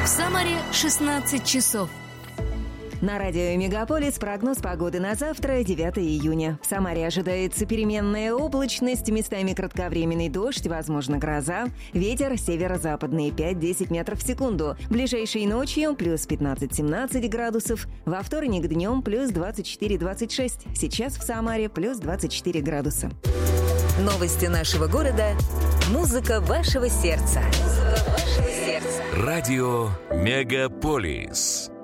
В Самаре 16 часов. На радио «Мегаполис» прогноз погоды на завтра, 9 июня. В Самаре ожидается переменная облачность, местами кратковременный дождь, возможно гроза. Ветер северо-западный 5-10 метров в секунду. Ближайшей ночью плюс 15-17 градусов. Во вторник днем плюс 24-26. Сейчас в Самаре плюс 24 градуса. Новости нашего города. Музыка вашего сердца. Радио «Мегаполис».